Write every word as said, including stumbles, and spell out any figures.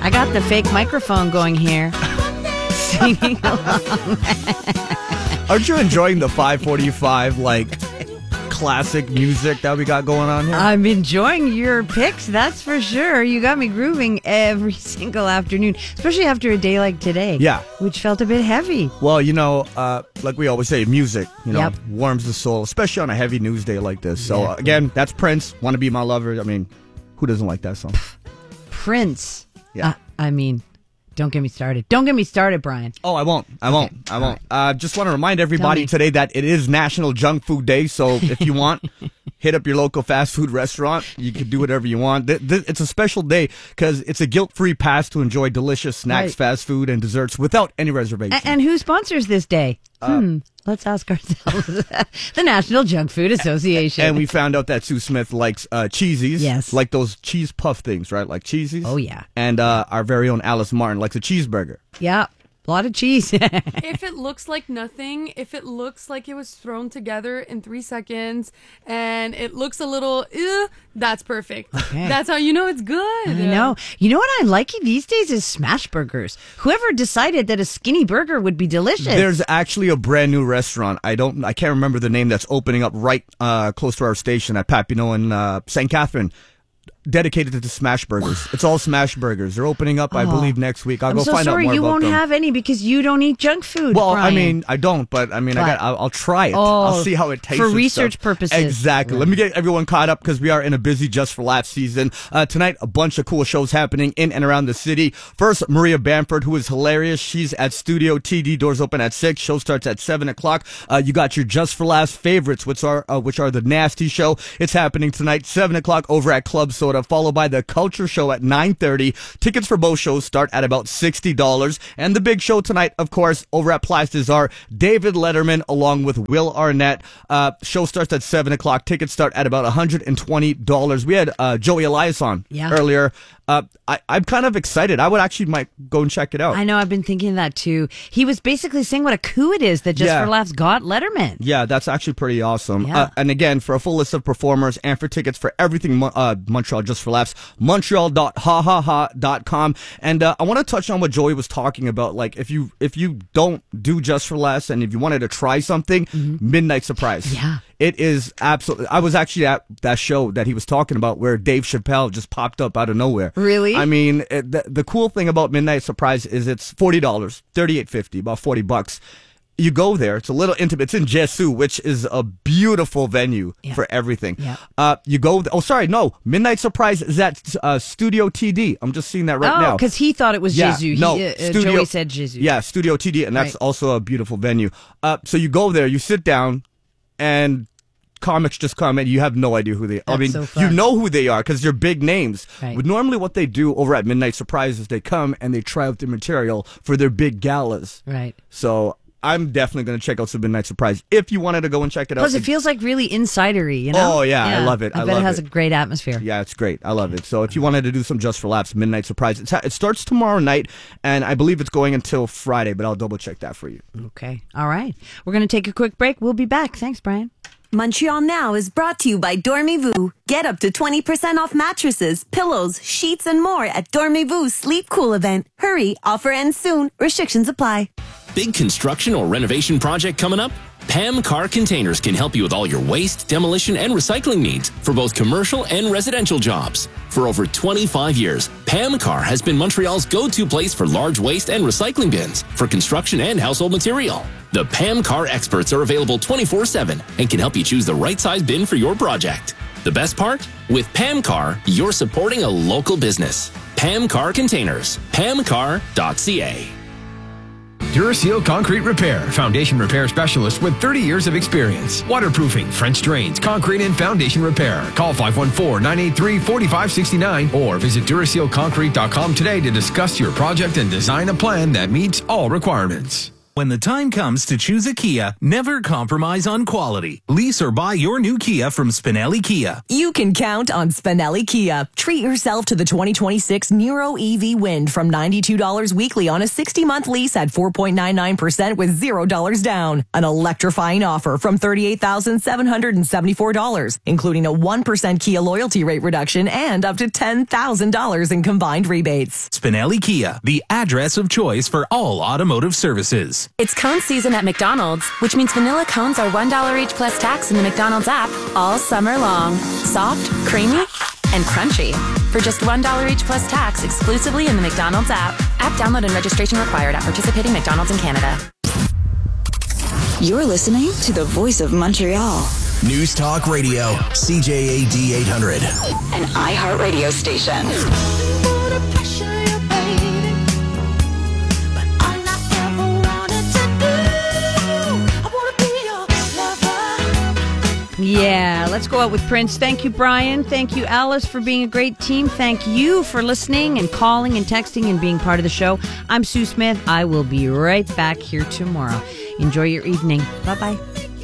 I got the fake microphone going here. Singing along. Aren't you enjoying the five forty-five, like, classic music that we got going on here? I'm enjoying your picks, that's for sure. You got me grooving every single afternoon, especially after a day like today. Yeah. Which felt a bit heavy. Well, you know, uh, like we always say, music, you know, Yep. warms the soul, especially on a heavy news day like this. So, Yeah. uh, again, that's Prince, Wanna Be My Lover. I mean, who doesn't like that song? Prince. Yeah. Uh, I mean, don't get me started. Don't get me started, Brian. Oh, I won't. I won't. Okay. I won't. Uh, just want to remind everybody me. today that it is National Junk Food Day. So if you want, hit up your local fast food restaurant. You can do whatever you want. Th- th- it's a special day because it's a guilt-free pass to enjoy delicious snacks, Right. fast food, and desserts without any reservation. A- and who sponsors this day? Uh, hmm. Let's ask ourselves. The National Junk Food Association. And we found out that Sue Smith likes uh, cheesies. Yes. Like those cheese puff things, right? Like cheesies. Oh, yeah. And uh, our very own Alice Martin likes a cheeseburger. Yeah. A lot of cheese. If it looks like nothing, if it looks like it was thrown together in three seconds, and it looks a little, eh, that's perfect. Okay. That's how you know it's good. I know. You know what I'm liking these days is smash burgers. Whoever decided that a skinny burger would be delicious. There's actually a brand new restaurant. I don't, I can't remember the name that's opening up right uh, close to our station at Papineau in uh, Saint Catherine. Dedicated to the smash burgers. It's all smash burgers. They're opening up, I Oh. believe, next week. I'll I'm go so find sorry out more you about won't them. have any because you don't eat junk food. Well, I Brian. mean, I don't, but I mean, I But- got. I'll, I'll try it. Oh, I'll see how it tastes for and research stuff. purposes. Exactly. Let me get everyone caught up because we are in a busy Just for Laughs season uh, tonight. A bunch of cool shows happening in and around the city. First, Maria Bamford, who is hilarious. She's at Studio T D. Doors open at six. Show starts at seven o'clock. Uh, you got your Just for Laughs favorites, which are uh, which are the Nasty Show. It's happening tonight, seven o'clock over at Club Soda, followed by the Culture Show at nine thirty. Tickets for both shows start at about sixty dollars. And the big show tonight, of course, over at Place des Arts, David Letterman along with Will Arnett. Uh, show starts at seven o'clock. Tickets start at about one hundred twenty dollars. We had uh, Joey Elias on Yeah. earlier. Uh, I, I'm kind of excited. I would actually might go and check it out. I know, I've been thinking that too. He was basically saying what a coup it is that Just Yeah. for Laughs got Letterman. Yeah, that's actually pretty awesome. Yeah. Uh, and again, for a full list of performers and for tickets for everything Mo- uh, Montreal Just for Laughs, montreal dot ha ha ha dot com. And uh, I want to touch on what Joey was talking about. Like, if you if you don't do Just for Laughs and if you wanted to try something, Midnight Surprise. Yeah. It is absolutely. I was actually at that show that he was talking about where Dave Chappelle just popped up out of nowhere. Really? I mean, it, the, the cool thing about Midnight Surprise is it's forty dollars, thirty-eight fifty, about forty bucks. You go there. It's a little intimate. It's in Jesu, which is a beautiful venue Yeah. for everything. Yeah. Uh, you go. Th- oh, sorry, no. Midnight Surprise is at uh, Studio T D. I'm just seeing that right oh, now. because he thought it was Yeah, Jesu. no, he, uh, uh, Studio- Joey said Jesu. Yeah, Studio T D, and that's Right. also a beautiful venue. Uh, so you go there, you sit down, and comics just come, and you have no idea who they are. I That's mean, so fun. you know who they are because they're big names. Right. But normally, what they do over at Midnight Surprise is they come and they try out their material for their big galas. Right. So I'm definitely going to check out some Midnight Surprise if you wanted to go and check it out. Plus, it feels like really insidery, you know? Oh, yeah, I love it. I, I bet love it has it. a great atmosphere. Yeah, it's great. I love it. So if you wanted to do some Just for Laughs, Midnight Surprise, it's ha- it starts tomorrow night, and I believe it's going until Friday, but I'll double check that for you. Okay. All right. We're going to take a quick break. We'll be back. Thanks, Brian. Montreal Now is brought to you by Dormez-vous. Get up to twenty percent off mattresses, pillows, sheets, and more at Dormez-vous Sleep Cool event. Hurry, offer ends soon. Restrictions apply. Big construction or renovation project coming up? Pam Car Containers can help you with all your waste, demolition, and recycling needs for both commercial and residential jobs. For over twenty-five years, Pam Car has been Montreal's go-to place for large waste and recycling bins for construction and household material. The Pam Car experts are available twenty-four seven and can help you choose the right size bin for your project. The best part? With Pam Car, you're supporting a local business. Pam Car Containers. pam car dot c a. Duraseal Concrete Repair, foundation repair specialist with thirty years of experience. Waterproofing, French drains, concrete and foundation repair. Call five one four, nine eight three, four five six nine or visit Duraseal Concrete dot com today to discuss your project and design a plan that meets all requirements. When the time comes to choose a Kia, never compromise on quality. Lease or buy your new Kia from Spinelli Kia. You can count on Spinelli Kia. Treat yourself to the twenty twenty-six Nero E V Wind from ninety-two dollars weekly on a sixty-month lease at four point nine nine percent with zero dollars down. An electrifying offer from thirty-eight thousand seven hundred seventy-four dollars, including a one percent Kia loyalty rate reduction and up to ten thousand dollars in combined rebates. Spinelli Kia, the address of choice for all automotive services. It's cone season at McDonald's, which means vanilla cones are one dollar each plus tax in the McDonald's app all summer long. Soft, creamy, and crunchy. For just one dollar each plus tax exclusively in the McDonald's app. App download and registration required at participating McDonald's in Canada. You're listening to the voice of Montreal. News Talk Radio, C J A D eight hundred. An iHeartRadio station. Yeah, let's go out with Prince. Thank you, Brian. Thank you, Alice, for being a great team. Thank you for listening and calling and texting and being part of the show. I'm Sue Smith. I will be right back here tomorrow. Enjoy your evening. Bye-bye.